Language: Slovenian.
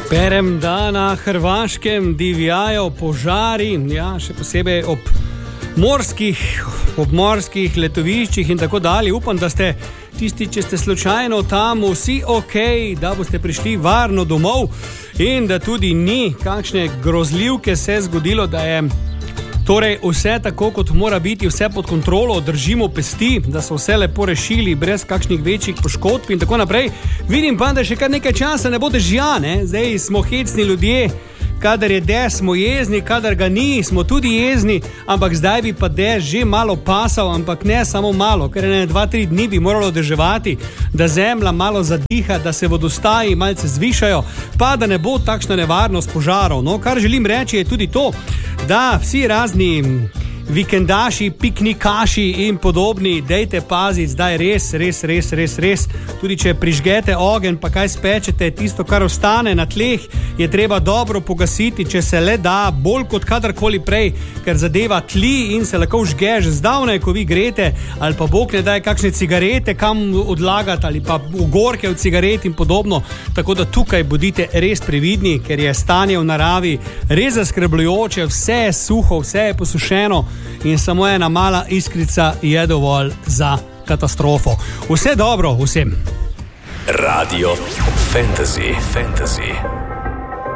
Berem, da na Hrvaškem divjajo požari, ja, še posebej ob morskih letoviščih in tako dalje. Upam, da ste tisti, če ste slučajno tam, vsi ok, da boste prišli varno domov in da tudi ni kakšne grozljivke se zgodilo, da je torej vse tako, kot mora biti, vse pod kontrolo, držimo pesti, da so vse lepo rešili, brez kakšnih večjih poškodb in tako naprej. Vidim pa, da še kar nekaj časa ne bo dežja, ne? Zdaj smo hecni ljudje, kadar je dež, smo jezni, kadar ga ni, smo tudi jezni, ampak zdaj bi pa dež že malo pasal, ampak ne samo malo, ker ne 2-3 dni bi moralo deževati, da zemlja malo zadiha, da se vodostaji malce zvišajo, pa da ne bo takšna nevarnost požarov. No, kar želim reči je tudi to, da vsi razni vikendaši, piknikaši in podobni, dejte paziti, zdaj res, tudi če prižgete ogenj, pa kaj spečete, tisto, kar ostane na tleh, je treba dobro pogasiti, če se le da, bolj kot kadarkoli prej, ker zadeva tli in se lahko vžge že zdavnaj, ko vi grete, ali pa Bog ne daj kakšne cigarete kam odlagati, ali pa ugorke od cigaret in podobno, tako da tukaj bodite res previdni, ker je stanje v naravi res zaskrbljujoče, vse je suho, vse je posušeno, in samo ena mala iskrica je dovolj za katastrofo. Vse dobro vsem. Radio Fantasy.